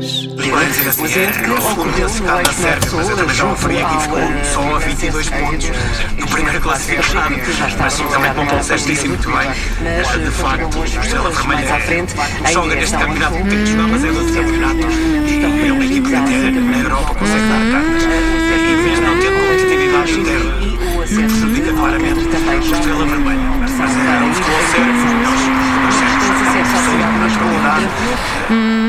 O segundo classificado na Sérvia, mas eu também já o referi aqui, ficou só a 22 pontos do primeiro classificado. Mas também pontuou certíssimo muito bem. De facto, o Estrela Vermelha joga neste campeonato, tem que jogar, mas é de outros campeonatos. E é uma equipe que até na Europa consegue dar cartas. E mesmo não tendo competitividade interna, prejudica claramente o Estrela Vermelha. Mas é um futebol sério, nós temos qualidade.